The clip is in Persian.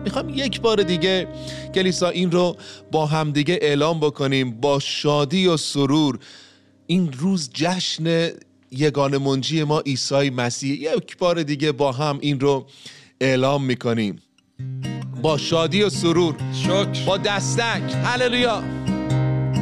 میخوام یک بار دیگه کلیسا این رو با همدیگه اعلام بکنیم، با شادی و سرور این روز جشن یگانه منجی ما عیسی مسیح. یک بار دیگه با هم این رو اعلام میکنیم با شادی و سرور، شکر، با دستک. هللویا.